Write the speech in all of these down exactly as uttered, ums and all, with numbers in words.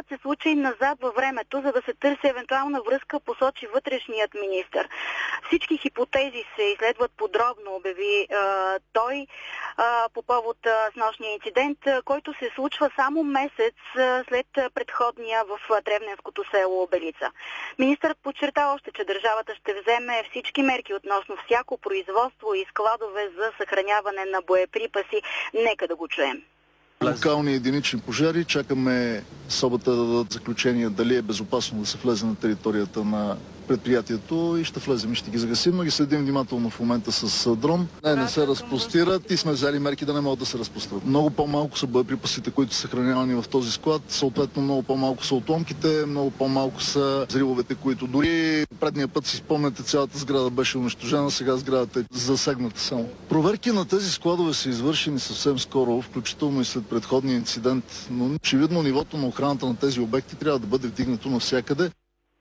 Дават се случаи назад във времето, за да се търси евентуална връзка, посочи вътрешният министър. Всички хипотези се изследват подробно, обяви а, той а, по повод а, с нощния инцидент, а, който се случва само месец а, след предходния в а, Тревненското село Обелица. Министърът подчерта още, че държавата ще вземе всички мерки относно всяко производство и складове за съхраняване на боеприпаси. Нека да го чуем. Локални единични пожари. Чакаме СОБА-та да дадат заключение дали е безопасно да се влезе на територията на предприятието и ще влезем и ще ги загасим, но ги следим внимателно в момента с дрон. Не, не се разпростират и сме взели мерки да не могат да се разпростират. Много по-малко са боеприпасите, които са съхранявани в този склад, съответно много по-малко са отломките, много по-малко са взривовете, които дори предния път, си спомняте, цялата сграда беше унищожена, сега сградата е засегната само. Проверки на тези складове са извършени съвсем скоро, включително и след предходния инцидент, но очевидно нивото на охраната на тези обекти трябва да бъде вдигнато навсякъде.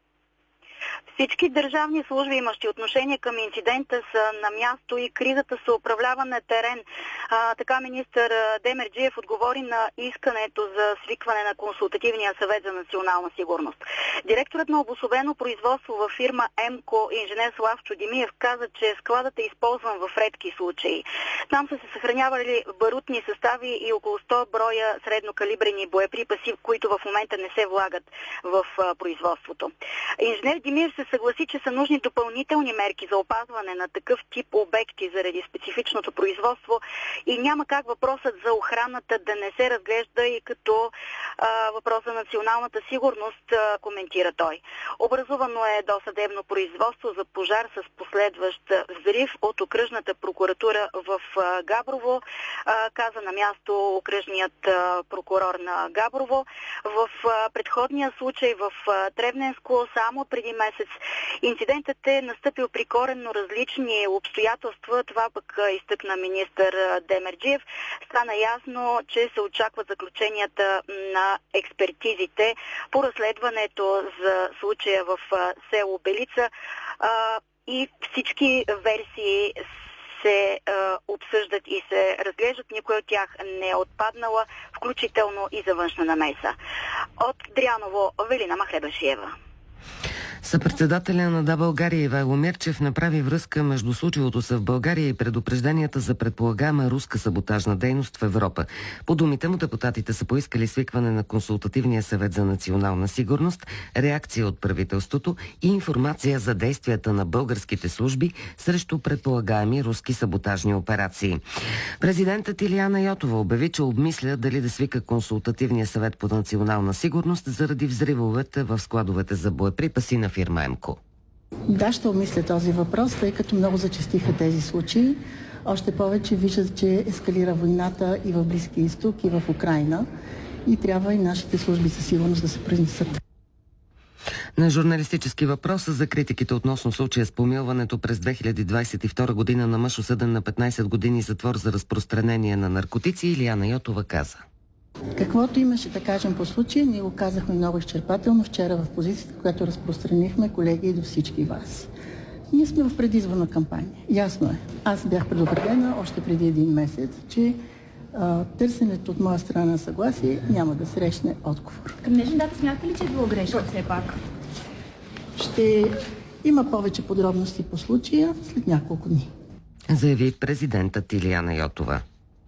Всички държавни служби, имащи отношение към инцидента, са на място и кризата се управлява на терен. А, така министър Демерджиев отговори на искането за свикване на Консултативния съвет за национална сигурност. Директорът на обособено производство във фирма ЕМКО, инженер Славчо Димиев, каза, че складът е използван в редки случаи. Там са се съхранявали барутни състави и около сто броя среднокалибрени боеприпаси, които в момента не се влагат в а, производството. Инженер Димиев се съгласи, че са нужни допълнителни мерки за опазване на такъв тип обекти заради специфичното производство и няма как въпросът за охраната да не се разглежда и като а, въпрос за националната сигурност, а, коментира той. Образувано е досъдебно производство за пожар с последващ взрив от окръжната прокуратура в а, Габрово, а, каза на място окръжният а, прокурор на Габрово. В а, предходния случай в а, Тревненско само преди месец инцидентът е настъпил при коренно различни обстоятелства. Това пък изтъкна министър Демерджиев. Стана ясно, че се очакват заключенията на експертизите по разследването за случая в село Белица и всички версии се а, обсъждат и се разглеждат. Никой от тях не е отпаднала, включително и за външна намеса. От Дряново, Велина Махлебашиева. Съпредседателя на Да, България Ивайло Мирчев направи връзка между случилото се в България и предупрежденията за предполагаема руска саботажна дейност в Европа. По думите му, депутатите са поискали свикване на Консултативния съвет за национална сигурност, реакция от правителството и информация за действията на българските служби срещу предполагаеми руски саботажни операции. Президентът Илияна Йотова обяви, че обмисля дали да свика Консултативния съвет по национална сигурност заради взривовете в складовете за боеприпаси на фирма ЕМКО. Да, ще обмисля този въпрос, тъй като много зачестиха тези случаи. Още повече виждат, че ескалира войната и в Близкия изток, и в Украйна. И трябва и нашите служби за сигурност да се произнесат. На журналистически въпрос за критиките относно случая с помилването през две хиляди двадесет и втора година на мъж, осъден на петнайсет години затвор за разпространение на наркотици, Илияна Йотова каза: Каквото имаше да кажем по случая, ние го казахме много изчерпателно вчера в позицията, която разпространихме, колеги, и до всички вас. Ние сме в предизборна кампания. Ясно е. Аз бях предупредена още преди един месец, че а, търсенето от моя страна на съгласие няма да срещне отговор. Към днешна дата смятате ли, че е било грешно все пак? Ще има повече подробности по случая след няколко дни, заяви президентът Илияна Йотова.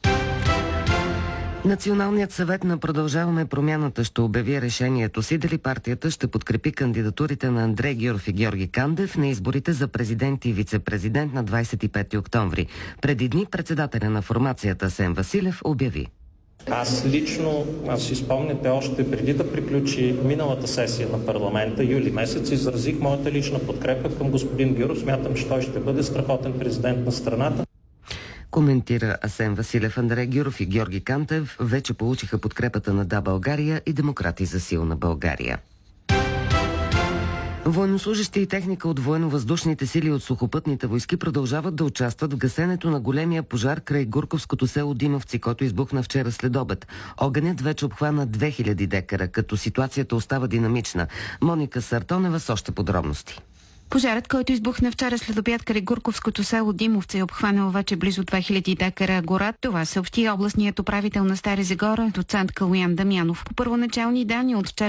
Националният съвет на Продължаваме промяната ще обяви решението си дали партията ще подкрепи кандидатурите на Андрей Гюров и Георги Кандев на изборите за президент и вице-президент на двадесет и пети октомври. Преди дни председателя на формацията Асен Василев обяви: Аз лично, аз си спомняте, още преди да приключи миналата сесия на парламента, юли месец, изразих моята лична подкрепа към господин Гюров. Смятам, че той ще бъде страхотен президент на страната. Коментира Асен Василев. Андрей Гюров и Георги Кандев вече получиха подкрепата на Да, България и Демократи за силна България. Военнослужащи и техника от военно-въздушните сили от сухопътните войски продължават да участват в гасенето на големия пожар край Гурковското село Димовци, който избухна вчера след обед. Огънят вече обхвана две хиляди декара, като ситуацията остава динамична. Моника Сартонева с още подробности. Пожарът, който избухна вчера след обяд край Гурковското село Димовци, е обхванал вече близо две хиляди декара гора. Това съобщи областният управител на Стара Загора, доцент Калуян Дамянов. По първоначални данни от вчера